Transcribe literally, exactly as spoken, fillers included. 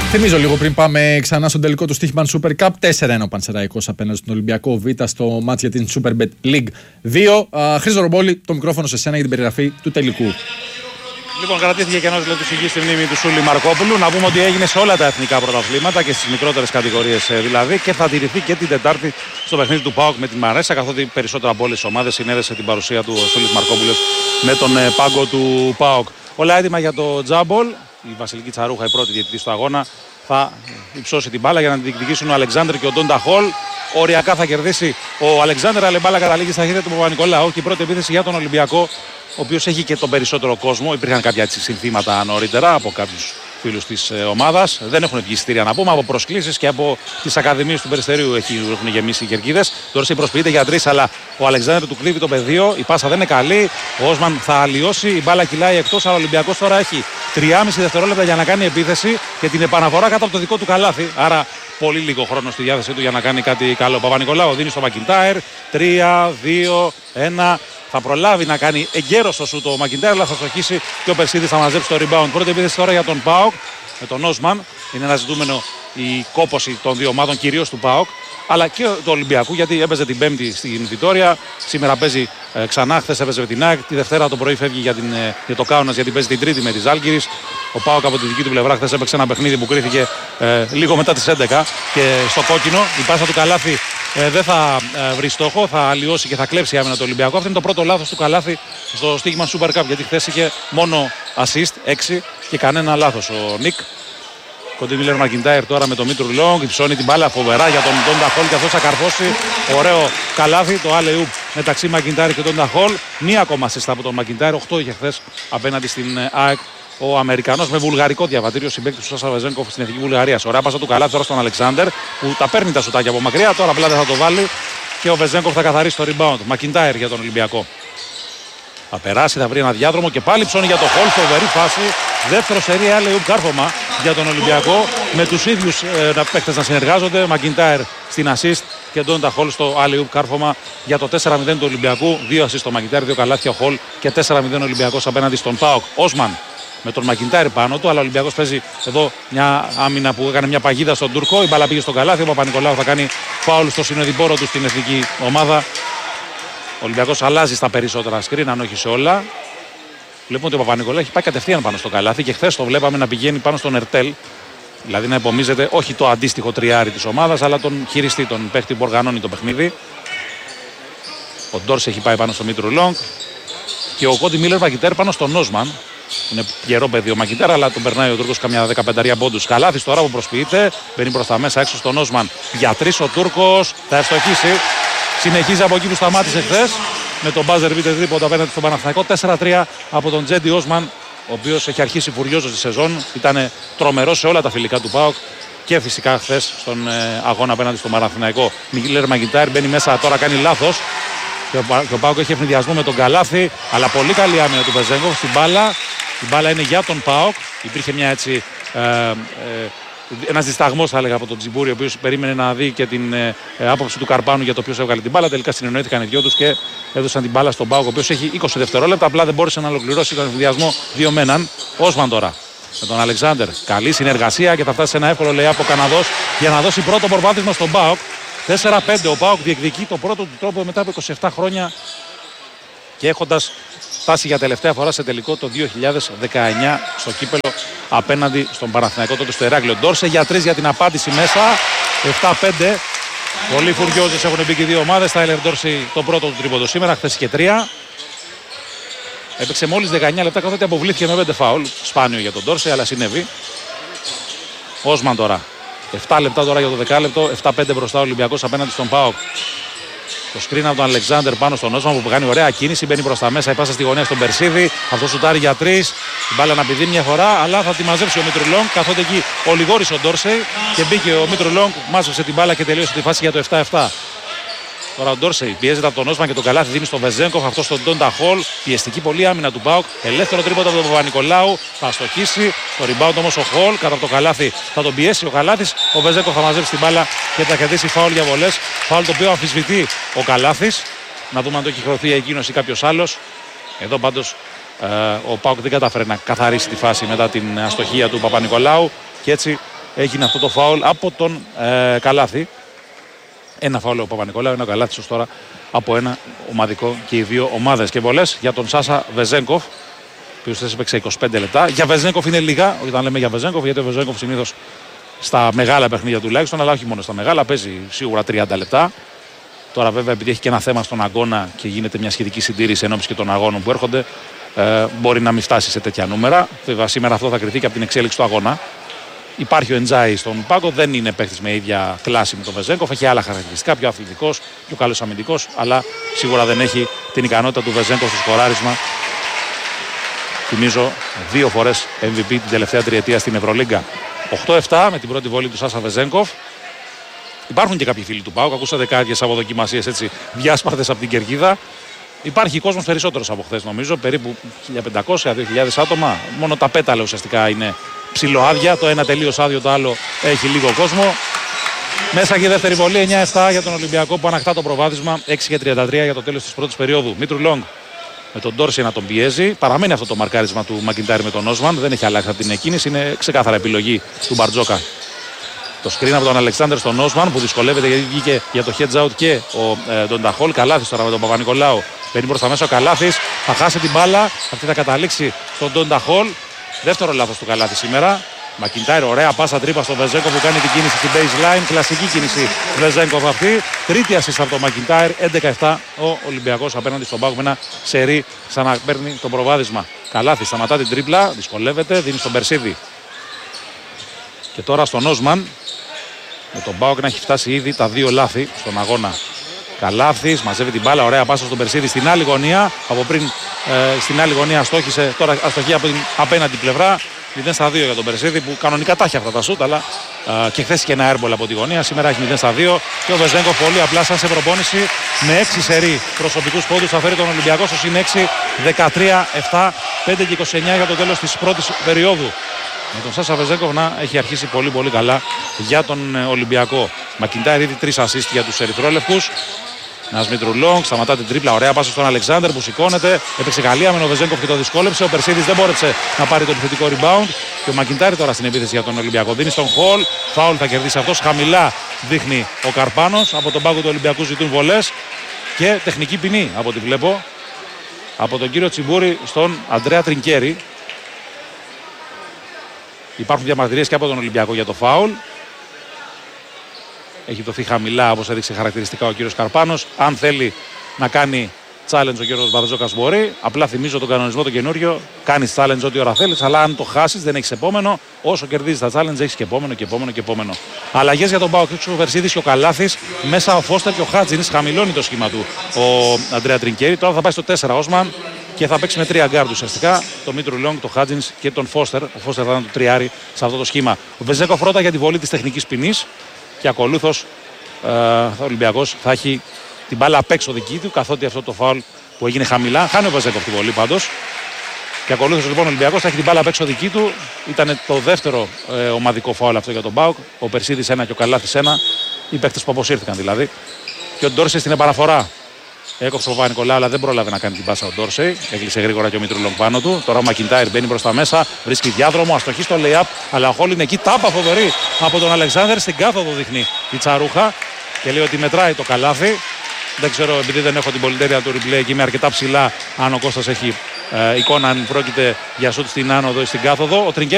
Θυμίζω λίγο πριν πάμε ξανά στον τελικό του Στοίχημαν Super Cup. τέσσερα ένα ο Πανσεραϊκός απέναντι στον Ολυμπιακό Β στο μάτς για την Superbet League δύο. Χρήστο Ρομπόλη, το μικρόφωνο σε σένα για την περιγραφή του τελικού. Λοιπόν, κρατήθηκε και ενός λεπτού σιγή στη μνήμη του Σούλη Μαρκόπουλου. Να πούμε ότι έγινε σε όλα τα εθνικά πρωταθλήματα και στις μικρότερες κατηγορίες δηλαδή, και θα τηρηθεί και την Τετάρτη στο παιχνίδι του ΠΑΟΚ με την Μαρέσσα, καθότι περισσότερα από όλες τις ομάδες συνέδεσε την παρουσία του Σούλης Μαρκόπουλος με τον πάγκο του ΠΑΟΚ. Όλα έτοιμα για το τζάμπολ. Η Βασιλική Τσαρούχα, η πρώτη διαιτητή στο αγώνα, θα υψώσει την μπάλα για να την διεκδικήσουν ο Αλεξάνδρ και ο Ντόντα Χολ. Οριακά θα κερδίσει ο Αλεξάνδρ, αλλά η μπάλα καταλήγει στα χέρια του Παπα-Νικολάου. Και η πρώτη επίθεση για τον Ολυμπιακό, ο οποίος έχει και τον περισσότερο κόσμο. Υπήρχαν κάποια έτσι συνθήματα νωρίτερα από κάποιους φίλους της ομάδας. Δεν έχουν βγει εισιτήρια να πούμε, από προσκλήσεις και από τις ακαδημίες του Περιστερίου έχουν γεμίσει οι κερκίδες. Τώρα προσποιείται για τρεις, αλλά ο Αλεξάνδρ του κλείβει το πεδίο. Η πάσα δεν είναι καλή. Ο Όσμαν θα αλλοιώσει. Η μπάλα κυλάει εκτός, αλλά ο Ολυμπιακός τώρα έχει τριάμισι δευτερόλεπτα για να κάνει επίθεση και την επαναφορά κάτω από το δικό του καλάθι. Άρα πολύ λίγο χρόνο στη διάθεσή του για να κάνει κάτι καλό. Παπα-Νικολάου δίνει στο Μακιντάιρ. τρία, δύο, ένα. Θα προλάβει να κάνει εγκαίρος το σούτ ο Μακιντάιρ, αλλά θα στοχίσει και ο Περσίδης θα μαζέψει το rebound. Πρώτη επίθεση τώρα για τον ΠΑΟΚ με τον Όσμαν. Είναι ένα ζητούμενο η κόπωση των δύο ομάδων, κυρίως του ΠΑΟΚ, αλλά και του Ολυμπιακού, γιατί έπαιζε την Πέμπτη στην Βιτόρια. Σήμερα παίζει ε, ξανά. Χθες έπαιζε με την ΑΕΚ. Τη Δευτέρα το πρωί φεύγει για, την, ε, για το Κάουνας, γιατί παίζει την Τρίτη με τη Ζάλγκιρις. Ο ΠΑΟΚ από τη δική του πλευρά χθες έπαιξε ένα παιχνίδι που κρίθηκε ε, λίγο μετά τις έντεκα και στο κόκκινο. Η πάσα του Καλάθι ε, δεν θα ε, βρει στόχο, θα αλλοιώσει και θα κλέψει άμυνα το Ολυμπιακό. Αυτό είναι το πρώτο λάθος του Καλάθι στο Στοίχημαν Super Cup, γιατί χθες είχε μόνο assist έξι και κανένα λάθος ο Νικ. Κοντιμίλερ Μακιντάιρ τώρα με τον Μήτρου Λόγκ, υψώνει την μπάλα φοβερά για τον Ντόντα Χολ και αυτός θα καρφώσει. Ωραίο καλάθι, το alley-oop μεταξύ Μακιντάιρ και Ντόντα Χολ. Μία ακόμα σύστα από τον Μακιντάιρ, οκτώ είχε χθες απέναντι στην ΑΕΚ ο Αμερικανός με βουλγαρικό διαβατήριο, συμπαίκτης του Σάσα Βεζένκοφ στην Εθνική Βουλγαρία. Ωραία πάσα του καλάθι τώρα στον Αλεξάνδερ που τα παίρνει τα σουτάκια από μακριά, τώρα απλά δεν θα το βάλει και ο Βεζένκοφ θα καθαρίσει το rebound. Μακιντάιρ για τον Ολυμπιακό. Θα περάσει, θα βρει ένα διάδρομο και πάλι ψώνει για το Χολ. Φοβερή φάση. Δεύτερο σερί alley-oop κάρφωμα για τον Ολυμπιακό. Με τους ίδιους ε, παίκτες να συνεργάζονται. Μακιντάιρ στην assist και Ντόντα Χολ στο alley-oop κάρφωμα για το τέσσερα μηδέν του Ολυμπιακού. Δύο assist στο Μακιντάιρ, δύο καλάθια ο Χολ και τέσσερα μηδέν ο Ολυμπιακός απέναντι στον ΠΑΟΚ. Όσμαν με τον Μακιντάιρ πάνω του, αλλά ο Ολυμπιακός παίζει εδώ μια άμυνα που έκανε μια παγίδα στον Τούρκο. Η μπάλα πήγε στον καλάθι. Ο Παπα-Νικολάου θα κάνει φάουλ στο συνοδοιπόρο του στην εθνική ομάδα. Ο Ολυμπιακός αλλάζει στα περισσότερα σκριν, αν όχι σε όλα. Βλέπουμε ότι ο Παπα-Νικολάου έχει πάει κατευθείαν πάνω στο καλάθι και χθες το βλέπαμε να πηγαίνει πάνω στον Ερτέλ. Δηλαδή να υπομίζεται όχι το αντίστοιχο τριάρι της ομάδας, αλλά τον χειριστή, τον παίχτη που οργανώνει το παιχνίδι. Ο Ντόρς έχει πάει πάνω στο Μήτρου Λόγκ και ο Κοντιμίλερ Μακιντάιρ πάνω στον Όσμαν. Είναι γερό παιδί ο Μακιντάιρ, αλλά τον περνάει ο Τούρκος καμιά δεκαπέντε πόντους. Καλάθι τώρα που προσποιείται, μπαίνει προς τα μέσα έξω στον Όσμαν. Για τρεις ο Τούρκος θα ευστοχίσει. Συνεχίζει από εκεί που σταμάτησε χθες με τον μπάζερ βίτερ τρίποντα απέναντι στον Παναθηναϊκό. τέσσερα τρία από τον Τζέντι Όσμαν, ο οποίος έχει αρχίσει φουριόζος τη σεζόν. Ήταν τρομερός σε όλα τα φιλικά του ΠΑΟΚ και φυσικά χθες στον ε, αγώνα απέναντι στον Παναθηναϊκό. Μιγγίλερ Μακιντάιρ μπαίνει μέσα, τώρα κάνει λάθος. Και ο, και ο ΠΑΟΚ έχει ευνηδιασμό με τον καλάθι, αλλά πολύ καλή άμυνα του Βεζένκοφ στην μπάλα. Η μπάλα είναι για τον ΠΑΟΚ. Υπήρχε μια έτσι. Ε, ε, Ένας δισταγμός θα έλεγα από τον Τζιμπούρη, ο οποίος περίμενε να δει και την ε, άποψη του Καρπάνου για το ποιος έβγαλε την μπάλα. Τελικά συνεννοήθηκαν οι δυο τους και έδωσαν την μπάλα στον ΠΑΟΚ, ο οποίος έχει είκοσι δευτερόλεπτα. Απλά δεν μπόρεσε να ολοκληρώσει τον ενδιασμό δύο με έναν. Όσμαν τώρα με τον Αλεξάνδερ. Καλή συνεργασία και θα φτάσει σε ένα εύκολο λέει από ο Καναδός για να δώσει πρώτο προβάδισμα στον ΠΑΟΚ. τέσσερα πέντε ο ΠΑΟΚ διεκδικεί το πρώτο του τρόπο μετά από είκοσι επτά χρόνια και έχοντας φτάσει για τελευταία φορά σε τελικό το δύο χιλιάδες δεκαεννιά στο κύπελο απέναντι στον Παναθηναϊκό τότε στο Ηράκλειο. Ντόρσε για τρεις για την απάντηση μέσα. επτά πέντε. Πολύ φουριόζες έχουν μπει και οι δύο ομάδες. Θα έλεγε Ντόρσε το πρώτο του τρίποντο σήμερα. Χθες και τρία. Έπαιξε μόλις δεκαεννιά λεπτά καθότι αποβλήθηκε με πέντε φάουλ. Σπάνιο για τον Ντόρσε, αλλά συνέβη. Όσμαν τώρα. επτά λεπτά τώρα για το δεκάλεπτο. επτά πέντε μπροστά ο Ολυμπιακός απέναντι στον ΠΑΟΚ. Το screen από τον Αλεξάνδερ πάνω στον Όσμαν που κάνει ωραία κίνηση. Μπαίνει προς τα μέσα. Η πάσα στη γωνία στον Περσίδη. Αυτό σουτάρει για τρεις. Η μπάλα να πηδεί μια φορά. Αλλά θα τη μαζέψει ο Μήτρου Λόγκ. Καθότι εκεί ολιγόρησε ο Ντόρσεϊ. Και μπήκε ο Μήτρου Λόγκ. Μάζεψε την μπάλα και τελείωσε τη φάση για το επτά επτά. Τώρα ο Ντόρσεϊ πιέζεται από τον Όσμαν και τον καλάθι δίνει στον Βεζένκοφ. Αυτό στον Ντόντα Χολ. Πιεστική πολύ άμυνα του ΠΑΟΚ. Ελεύθερο τρίποντο από τον Παπα-Νικολάου. Θα στοχίσει. Το rebound όμως ο Χολ. Κατά από το καλάθι θα τον πιέσει ο καλάθις. Ο Βεζένκοφ θα μαζέψει την μπάλα και θα κερδίσει φάουλ για βολές. Φάουλ το οποίο αμφισβητεί ο καλάθις. Να δούμε αν το έχει χρωθεί εκείνος ή κάποιος άλλος. Εδώ πάντως ε, ο ΠΑΟΚ δεν κατάφερε να καθαρίσει τη φάση μετά την αστοχία του Παπα-Νικολάου. Και έτσι έγινε αυτό το φάουλ από τον ε, Καλάθι. Ένα φάουλ ο Παπα-Νικολάου, ένα ο Καλάθης ως τώρα από ένα ομαδικό και οι δύο ομάδες. Και βολές για τον Σάσα Βεζένκοφ, ο οποίος έπαιξε είκοσι πέντε λεπτά. Για Βεζένκοφ είναι λίγα, όταν λέμε για Βεζένκοφ, γιατί ο Βεζένκοφ συνήθως στα μεγάλα παιχνίδια τουλάχιστον, αλλά όχι μόνο στα μεγάλα, παίζει σίγουρα τριάντα λεπτά. Τώρα βέβαια επειδή έχει και ένα θέμα στον αγώνα και γίνεται μια σχετική συντήρηση ενώπιση και των αγώνων που έρχονται, ε, μπορεί να μην φτάσει σε τέτοια νούμερα. Βέβαια σήμερα αυτό θα κριθεί και από την εξέλιξη του αγώνα. Υπάρχει ο Εντζάι στον πάγκο, δεν είναι παίκτης με ίδια κλάση με τον Βεζένκοφ, έχει άλλα χαρακτηριστικά, πιο αθλητικός, πιο καλός αμυντικός, αλλά σίγουρα δεν έχει την ικανότητα του Βεζένκοφ στο σκοράρισμα. Θυμίζω δύο φορές εμ βι πι την τελευταία τριετία στην Ευρωλίγκα. οκτώ επτά με την πρώτη βόλη του Σάσα Βεζένκοφ. Υπάρχουν και κάποιοι φίλοι του ΠΑΟΚ, ακούσατε κάποιες αποδοκιμασίες έτσι διάσπαρτες από την κερκίδα. Υπάρχει κόσμος περισσότερος από χθες νομίζω, περίπου χίλια πεντακόσια με δύο χιλιάδες άτομα. Μόνο τα πέταλα ουσιαστικά είναι ψιλοάδια, το ένα τελείως άδειο, το άλλο έχει λίγο κόσμο. Μέσα και η δεύτερη βολή, εννιά επτά για τον Ολυμπιακό που ανακτά το προβάδισμα, έξι και τριάντα τρία για το τέλος της πρώτης περίοδου. Μήτρου Λόγκ με τον Ντόρση να τον πιέζει. Παραμένει αυτό το μαρκάρισμα του Μακιντάρη με τον Όσμαν, δεν έχει αλλάξει από την εκκίνηση, είναι ξεκάθαρα επιλογή του Μπαρτζόκα. Το screen από τον Αλεξάνδρ στον Όσμαν που δυσκολεύεται γιατί βγήκε για το heads out και ο ε, Ντονταχόλ. Καλάθης τώρα με τον Παπα-Νικολάου. Παίρνει προς τα μέσα ο Καλάθης. Θα χάσει την μπάλα. Αυτή θα καταλήξει στον Ντονταχόλ. Δεύτερο λάθος του Καλάθη σήμερα. Μακιντάιρ, ωραία πάσα τρύπα στο Βεζένκοφ που κάνει την κίνηση στην baseline. Κλασική κίνηση Βεζένκοφ αυτή. Τρίτη assist από τον Μακιντάιρ. έντεκα επτά ο Ολυμπιακός απέναντι στον Πάοκ με ένα σερί ξαναπαίρνει το προβάδισμα. Καλάθης σταματά την τρίπλα. Δυσκολεύεται. Δίνει στον Περσίδη. Και τώρα στον Όσμαν. Με τον Πάοκ να έχει φτάσει ήδη τα δύο λάθη στον αγώνα. Καλάθης, μαζεύει την μπάλα, ωραία πάσα στον Περσίδη στην άλλη γωνία. Από πριν ε, στην άλλη γωνία αστόχησε, τώρα αστοχεί από την απέναντι πλευρά. μηδέν στα δύο για τον Περσίδη που κανονικά τα έχει αυτά τα σούτ, αλλά ε, και χθες και ένα έρμπολ από τη γωνία. Σήμερα έχει μηδέν στα δύο. Και ο Βεζένκοφ πολύ απλά σαν σε προπόνηση με έξι σερί προσωπικούς πόντους θα φέρει τον Ολυμπιακό στο συν έξι, δεκατρία επτά, πέντε και είκοσι εννιά για το τέλος της πρώτης περίοδου. Με τον Σάσα Βεζένκοφ να έχει αρχίσει πολύ πολύ καλά για τον Ολυμπιακό. Μακιντάιρ ήδη τρεις assist για τους ερυθρόλευκους. Ένας Μήτρου Λόγκ, σταματά την τρίπλα, ωραία πάσα στον Αλεξάνδρ που σηκώνεται. Έπαιξε καλή άμυνα ο Βεζένκοφ και το δυσκόλεψε. Ο Περσίδης δεν μπόρεσε να πάρει το επιθετικό rebound. Και ο Μακιντάιρ τώρα στην επίθεση για τον Ολυμπιακό. Δίνει στον Χολ, φάουλ θα κερδίσει αυτός. Χαμηλά δείχνει ο Καρπάνος. Από τον πάγκο του Ολυμπιακού ζητούν βολές. Και τεχνική ποινή από ό,τι βλέπω από τον κύριο Τσιμπούρη στον Αντρέα Τρινκέρι. Υπάρχουν διαμαρτυρίες και από τον Ολυμπιακό για το φάουλ. Έχει δοθεί χαμηλά όπως έδειξε χαρακτηριστικά ο κύριος Καρπάνος. Αν θέλει να κάνει challenge ο κύριος Μπαρτζόκας μπορεί. Απλά θυμίζω τον κανονισμό το καινούριο. Κάνεις challenge ό,τι ώρα θέλεις, αλλά αν το χάσεις δεν έχεις επόμενο. Όσο κερδίζεις τα challenge έχεις και επόμενο και επόμενο και επόμενο. Αλλαγές για τον ΠΑΟΚ, ο Βερσίδης και ο Καλάθης. Μέσα ο Φώστερ και ο Χάτζινς. Χαμηλώνει το σχήμα του ο Αντρέα Τρινκέρι. Τώρα θα πάει στο τέσσερα Όσμαν. Και θα παίξει με τρία γκάρντ ουσιαστικά. Το Μήτρου Λόγκ, το Χάτζινς και τον Φώστερ. Ο Φώστερ θα είναι το τριάρι σε αυτό το σχήμα. Ο Βεζένκοφ πρώτα για τη βολή της τεχνικής ποινής. Και ακολούθως ε, ο Ολυμπιακός θα έχει την μπάλα απ' έξω δική του. Καθότι αυτό το φάουλ που έγινε χαμηλά. Χάνει ο Βεζένκοφ τη βολή πάντως. Και ακολούθως λοιπόν ο Ολυμπιακός θα έχει την μπάλα απ' έξω δική του. Ήταν το δεύτερο ε, ομαδικό φάουλ αυτό για τον ΠΑΟΚ. Ο Περσίδης ένα και ο Καλάθης ένα. Οι παίκτες που αποσύρθηκαν δηλαδή. Και ο Ντόρσεϊ στην επαναφορά. Έκοψε ο Παπα-Νικολάου, αλλά δεν πρόλαβε να κάνει την πάσα ο Ντόρσεϊ. Έκλεισε γρήγορα και ο Μήτρου Λόγκ πάνω του. Τώρα ο Μακιντάιρ μπαίνει προς τα μέσα, βρίσκει διάδρομο, αστοχή στο lay-up. Αλλά ο Χόλ είναι εκεί, τάπα φοβερή από τον Αλεξάνδρ. Στην κάθοδο δείχνει η Τσαρούχα και λέει ότι μετράει το καλάθι. Δεν ξέρω, επειδή δεν έχω την πολυτέλεια του replay και είμαι αρκετά ψηλά, αν ο Κώστας έχει ε, εικόνα, αν πρόκειται για σουτ στην άνοδο ή στην κάθοδο. Ο